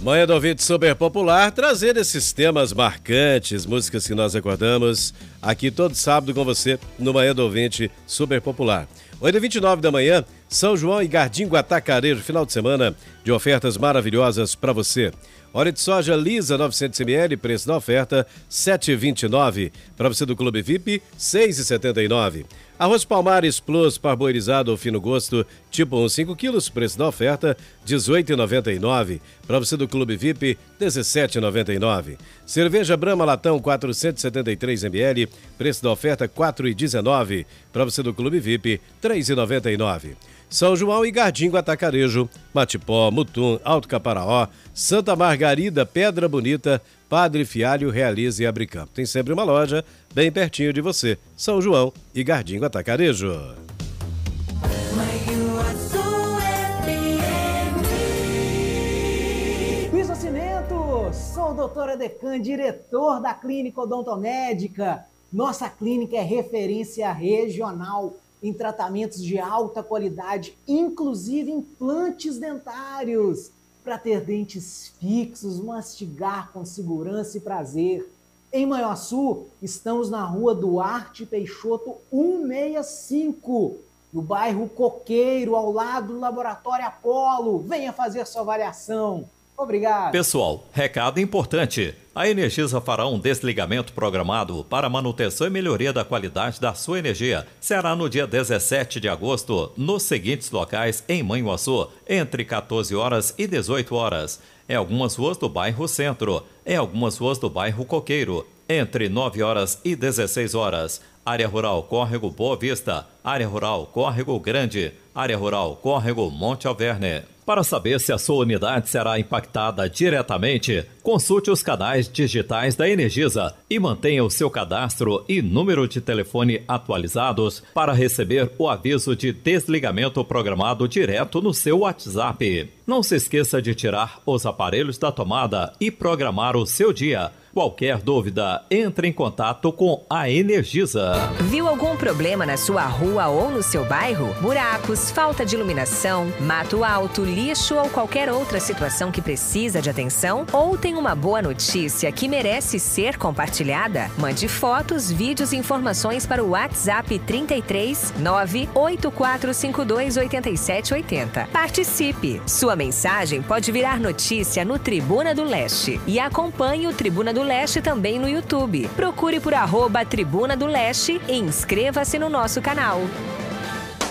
Manhã do Ouvinte Super Popular, trazendo esses temas marcantes, músicas que nós recordamos aqui todo sábado com você no Manhã do Ouvinte Super Popular. 8h29 da manhã, São João e Gardinho Atacarejo, final de semana de ofertas maravilhosas para você. Óleo de soja lisa 900 ml, preço da oferta R$ 7,29. Para você do Clube VIP, R$ 6,79. Arroz Palmares Plus parboilizado ou fino gosto, tipo 1, 5 quilos, preço da oferta R$ 18,99. Para você do Clube VIP, R$ 17,99. Cerveja Brahma Latão 473 ml, preço da oferta R$ 4,19. Para você do Clube VIP, R$ 3,99. São João e Gardinho Atacarejo, Matipó, Mutum, Alto Caparaó, Santa Margarida, Pedra Bonita, Padre Fialho, Realize e Abricampo. Tem sempre uma loja bem pertinho de você. São João e Gardinho Atacarejo. Luiz Nascimento, sou o Dr. Edecan, diretor da Clínica Odontomédica. Nossa clínica é referência regional em tratamentos de alta qualidade, inclusive implantes dentários, para ter dentes fixos, mastigar com segurança e prazer. Em Manhuaçu, estamos na rua Duarte Peixoto 165, no bairro Coqueiro, ao lado do Laboratório Apolo. Venha fazer sua avaliação. Obrigado. Pessoal, recado importante. A Energisa fará um desligamento programado para manutenção e melhoria da qualidade da sua energia. Será no dia 17 de agosto, nos seguintes locais em Manhuaçu, entre 14 horas e 18 horas. Em algumas ruas do bairro Centro, em algumas ruas do bairro Coqueiro, entre 9 horas e 16 horas. Área Rural Córrego Boa Vista, Área Rural Córrego Grande, Área Rural Córrego Monte Alverne. Para saber se a sua unidade será impactada diretamente, consulte os canais digitais da Energisa e mantenha o seu cadastro e número de telefone atualizados para receber o aviso de desligamento programado direto no seu WhatsApp. Não se esqueça de tirar os aparelhos da tomada e programar o seu dia. Qualquer dúvida, entre em contato com a Energisa. Viu algum problema na sua rua ou no seu bairro? Buracos, falta de iluminação, mato alto, lixo ou qualquer outra situação que precisa de atenção? Ou tem uma boa notícia que merece ser compartilhada? Mande fotos, vídeos e informações para o WhatsApp 33 98452 8780. Participe! Sua mensagem pode virar notícia no Tribuna do Leste. E acompanhe o Tribuna do Leste também no YouTube. Procure por @Tribuna do Leste e inscreva-se no nosso canal.